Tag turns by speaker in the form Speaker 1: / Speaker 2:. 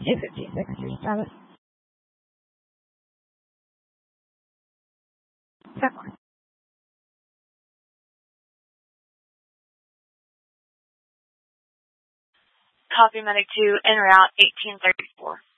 Speaker 1: 256, here's Travis. Second.
Speaker 2: Copy Medic 2, en route 1834.